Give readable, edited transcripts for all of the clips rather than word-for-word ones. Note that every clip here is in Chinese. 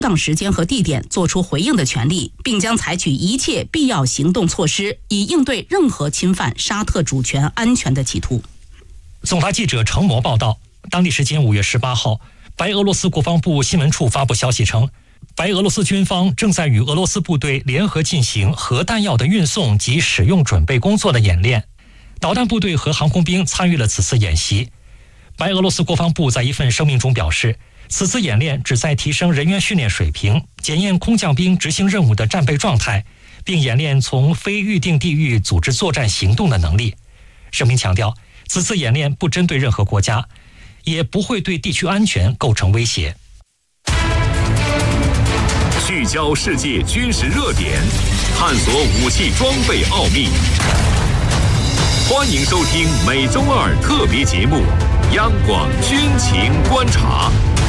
当时间和地点作出回应的权利，并将采取一切必要行动措施，以应对任何侵犯沙特主权安全的企图。 总台记者程模报道，当地时间5月18号，白俄罗斯国防部新闻处发布消息称，白俄罗斯军方正在与俄罗斯部队联合进行核弹药的运送及使用准备工作的演练，导弹部队和航空兵参与了此次演习。白俄罗斯国防部在一份声明中表示，此次演练旨在提升人员训练水平，检验空降兵执行任务的战备状态，并演练从非预定地域组织作战行动的能力。声明强调，此次演练不针对任何国家，也不会对地区安全构成威胁。 聚焦世界军事热点，探索武器装备奥秘。欢迎收听每周二特别节目《央广军情观察》。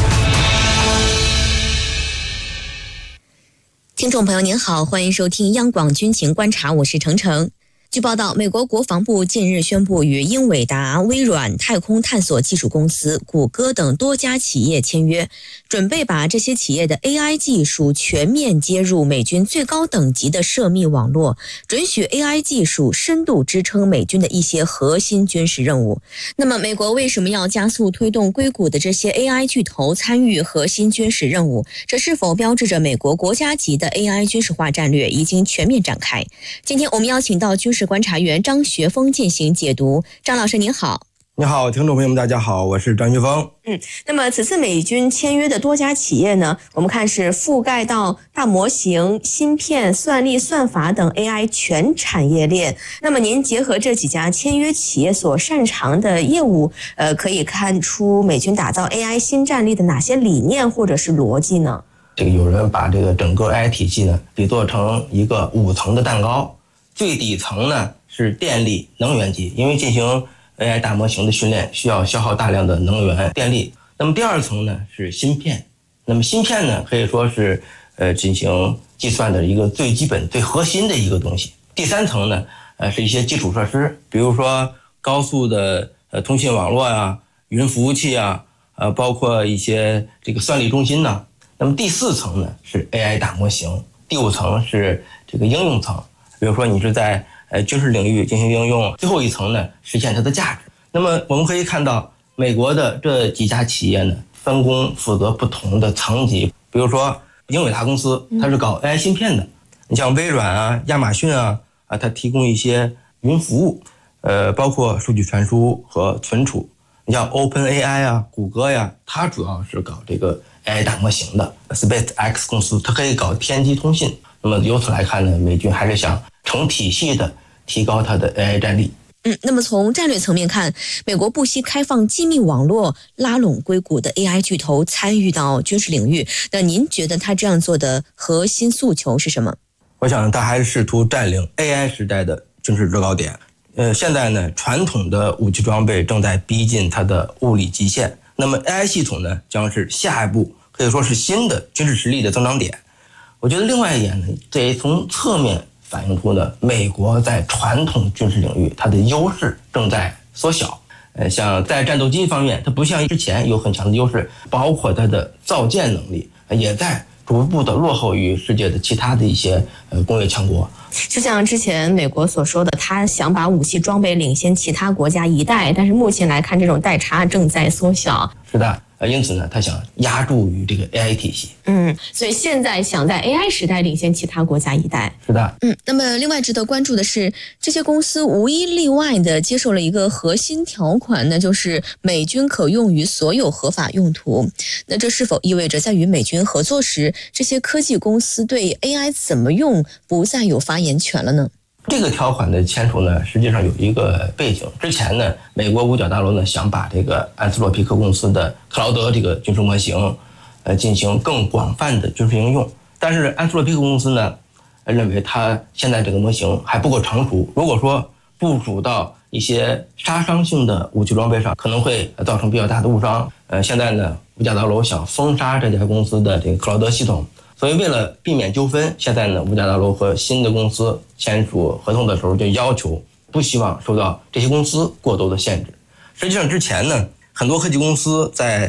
听众朋友您好，欢迎收听央广军情观察，我是程程。据报道，美国国防部近日宣布与英伟达、微软、太空探索技术公司、谷歌等多家企业签约，准备把这些企业的 AI 技术全面接入美军最高等级的涉密网络，准许 AI 技术深度支撑美军的一些核心军事任务。那么，美国为什么要加速推动硅谷的这些 AI 巨头参与核心军事任务？这是否标志着美国国家级的 AI 军事化战略已经全面展开？今天我们邀请到军事观察员张学峰进行解读。张老师您好。 你好，听众朋友们大家好，我是张学峰。 那么此次美军签约的多家企业呢，我们看是覆盖到大模型、芯片、算力、算法等 AI 全产业链。那么您结合这几家签约企业所擅长的业务，可以看出美军打造 AI 新战力的哪些理念或者是逻辑呢？ 这个有人把这个整个 AI 体系呢比作成一个5层的蛋糕，最底层呢是电力能源级，因为进行 AI 大模型的训练需要消耗大量的能源电力。那么第二层呢是芯片，那么芯片呢可以说是进行计算的一个最基本最核心的一个东西。第三层呢是一些基础设施，比如说高速的通信网络呀、云服务器啊，包括一些这个算力中心呢。那么第四层呢是 AI 大模型，第5层是这个应用层，比如说你是在军事领域进行应用，最后一层呢实现它的价值。那么我们可以看到美国的这几家企业呢分工负责不同的层级，比如说英伟达公司它是搞 AI 芯片的，你像微软啊、亚马逊啊，它提供一些云服务，包括数据传输和存储。你像 OpenAI 啊、谷歌呀，它主要是搞这个 AI 大模型的。SpaceX 公司它可以搞天基通信。那么由此来看呢，美军还是想成体系的提高它的 AI 战力。 那么从战略层面看，美国不惜开放机密网络，拉拢硅谷的 AI 巨头参与到军事领域。那您觉得他这样做的核心诉求是什么？ 我想他还是试图占领 AI 时代的军事制高点。现在呢，传统的武器装备正在逼近它的物理极限，那么 AI 系统呢，将是下一步可以说是新的军事实力的增长点。我觉得另外一点呢，这也从侧面反映出呢，美国在传统军事领域它的优势正在缩小。像在战斗机方面，它不像之前有很强的优势，包括它的造舰能力也在逐步的落后于世界的其他的一些工业强国。 就像之前美国所说的，他想把武器装备领先其他国家一代，但是目前来看，这种代差正在缩小。 是的。因此呢，他想压注于这个 AI 体系。 所以现在想在 AI 时代领先其他国家一代。 是的。 那么另外值得关注的是，这些公司无一例外的接受了一个核心条款，那就是美军可用于所有合法用途。那这是否意味着在与美军合作时，这些科技公司对 AI 怎么用不再有发言权了呢？ 这个条款的签署呢，实际上有一个背景。之前呢，美国五角大楼呢想把这个安斯洛皮克公司的克劳德这个军事模型，进行更广泛的军事应用。但是安斯洛皮克公司呢，认为它现在这个模型还不够成熟，如果说部署到一些杀伤性的武器装备上，可能会造成比较大的误伤。现在呢，五角大楼想封杀这家公司的这个克劳德系统。所以为了避免纠纷，现在呢，五角大楼和新的公司签署合同的时候就要求不希望受到这些公司过多的限制。实际上之前呢，很多科技公司在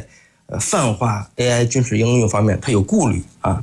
泛化 AI 军事应用方面，它有顾虑啊。